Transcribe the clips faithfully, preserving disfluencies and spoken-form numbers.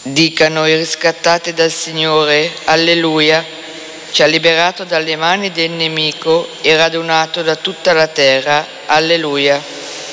Dicano i riscattati dal Signore, alleluia, ci ha liberato dalle mani del nemico e radunato da tutta la terra, alleluia.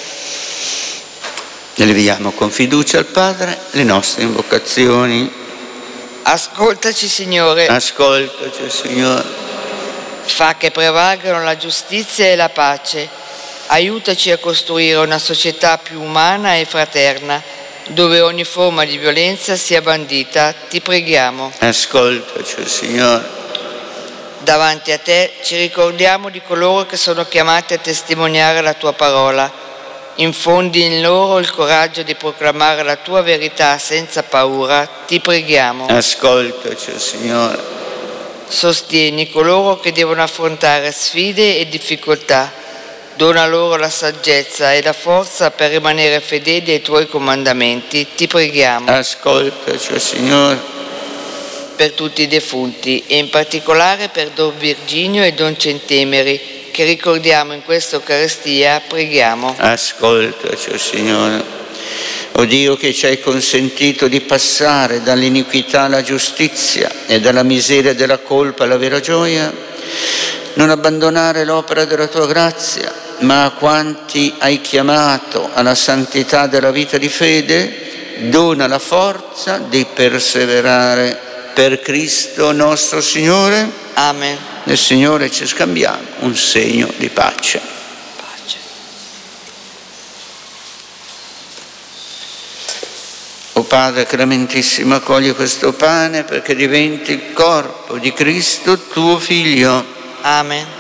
Eleviamo con fiducia al Padre le nostre invocazioni. Ascoltaci, Signore. Ascoltaci, Signore. Fa che prevalgano la giustizia e la pace. Aiutaci a costruire una società più umana e fraterna, dove ogni forma di violenza sia bandita, ti preghiamo. Ascoltaci, Signore. Davanti a te ci ricordiamo di coloro che sono chiamati a testimoniare la tua parola. Infondi in loro il coraggio di proclamare la tua verità senza paura, ti preghiamo. Ascoltaci, Signore. Sostieni coloro che devono affrontare sfide e difficoltà. Dona loro la saggezza e la forza per rimanere fedeli ai tuoi comandamenti, ti preghiamo. Ascoltaci, Signore. Per tutti i defunti e in particolare per Don Virginio e Don Centemeri, che ricordiamo in questa Eucaristia, preghiamo. Ascoltaci, Signore. O Dio, che ci hai consentito di passare dall'iniquità alla giustizia e dalla miseria della colpa alla vera gioia, non abbandonare l'opera della tua grazia, ma a quanti hai chiamato alla santità della vita di fede, dona la forza di perseverare per Cristo nostro Signore. Amen. Nel Signore ci scambiamo un segno di pace. Pace. O Padre clementissimo, accogli questo pane perché diventi il corpo di Cristo, tuo Figlio. Amen.